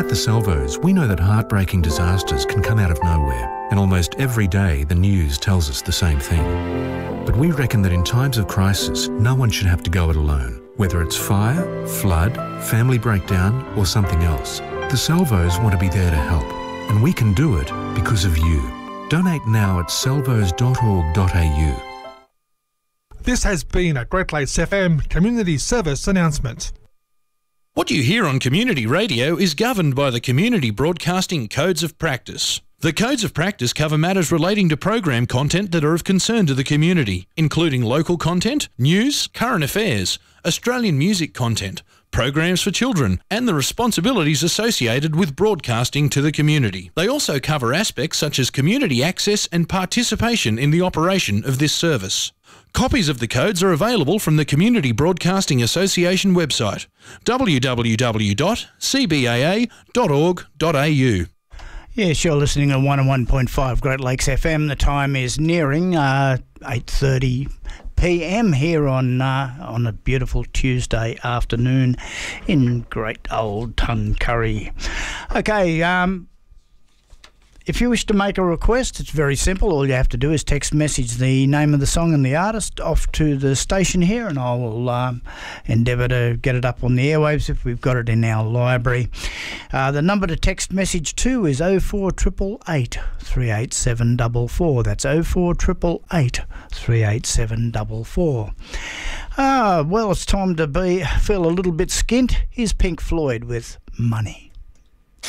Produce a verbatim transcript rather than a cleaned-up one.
At the Salvos, we know that heartbreaking disasters can come out of nowhere, and almost every day the news tells us the same thing. But we reckon that in times of crisis, no one should have to go it alone. Whether it's fire, flood, family breakdown, or something else, the Salvos want to be there to help. And we can do it because of you. Donate now at salvos dot org dot a u. This has been a Great Lakes F M Community Service announcement. What you hear on community radio is governed by the Community Broadcasting Codes of Practice. The Codes of Practice cover matters relating to program content that are of concern to the community, including local content, news, current affairs, Australian music content, programs for children, and the responsibilities associated with broadcasting to the community. They also cover aspects such as community access and participation in the operation of this service. Copies of the codes are available from the Community Broadcasting Association website, w w w dot c b a a dot org dot a u. Yes, you're listening to one oh one point five Great Lakes F M. The time is nearing uh, eight thirty p m here on uh, on a beautiful Tuesday afternoon in great old Tuncurry. Okay, um, if you wish to make a request, it's very simple. All you have to do is text message the name of the song and the artist off to the station here, and I will um, endeavour to get it up on the airwaves if we've got it in our library. Uh, the number to text message to is oh four eight eight eight, three eight seven four four. That's oh four eight eight eight, three eight seven four four. Ah, well, it's time to be feel a little bit skint. Here's Pink Floyd with Money.